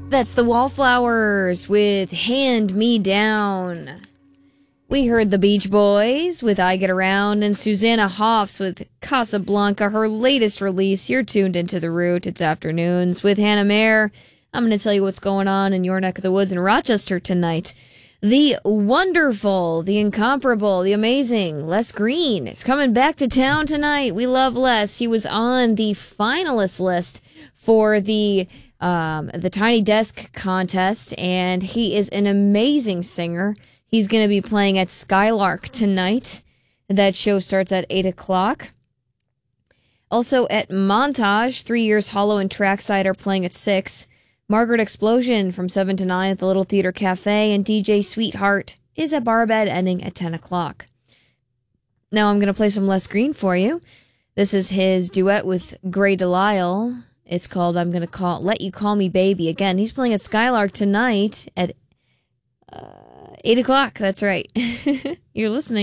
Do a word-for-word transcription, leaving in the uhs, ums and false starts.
That's the Wallflowers with Hand Me Down. We heard the Beach Boys with I Get Around, and Susanna Hoffs with Casablanca, her latest release. You're tuned into The Root. It's afternoons with Hannah Mayer. I'm going to tell you what's going on in your neck of the woods in Rochester tonight. The wonderful, the incomparable, the amazing Les Green is coming back to town tonight. We love Les. He was on the finalist list for the um, the Tiny Desk contest, and he is an amazing singer. He's going to be playing at Skylark tonight. That show starts at eight o'clock. Also at Montage, Three Years Hollow and Trackside are playing at six. Margaret Explosion from seven to nine at the Little Theater Cafe, and D J Sweetheart is at Barbed ending at ten o'clock. Now I'm going to play some Les Green for you. This is his duet with Gray Delisle. It's called I'm Going to Call Let You Call Me Baby. Again, he's playing at Skylark tonight at uh, eight o'clock. That's right. You're listening.